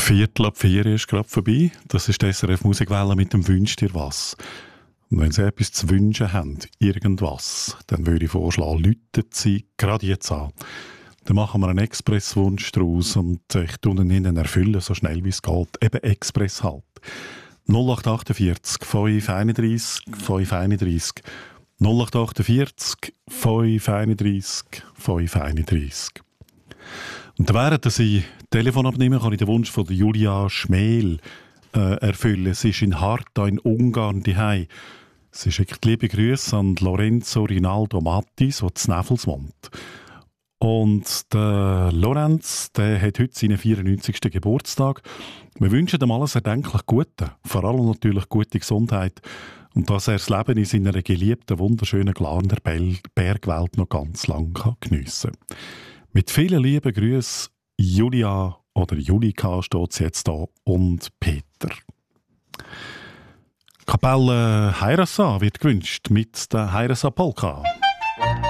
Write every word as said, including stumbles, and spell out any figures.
Viertel ab vier ist gerade vorbei. Das ist die S R F Musikwelle mit dem «Wünsch dir was». Und wenn Sie etwas zu wünschen haben, irgendwas, dann würde ich vorschlagen, läuten Sie gerade jetzt an. Dann machen wir einen Expresswunsch daraus und ich tue ihn Ihnen erfüllen, so schnell wie es geht. Eben Express halt. null acht achtundvierzig fünf einunddreißig fünf einunddreißig null acht achtundvierzig fünf einunddreißig fünf einunddreißig. Und während ich Telefon abnehme, kann ich den Wunsch von Julia Schmel äh, erfüllen. Sie ist in Harta in Ungarn daheim. Sie schickt liebe Grüße an Lorenzo Rinaldo Mattis, der zu Nevels wohnt. Und der Lorenz, der hat heute seinen vierundneunzigsten Geburtstag. Wir wünschen ihm alles erdenklich Gute, vor allem natürlich gute Gesundheit und dass er das Leben in seiner geliebten, wunderschönen Glarner Bergwelt noch ganz lang geniessen kann. Mit vielen lieben Grüßen, Julia oder Julika steht sie jetzt da und Peter. Kapelle Heirasa wird gewünscht mit der Heirasa Polka.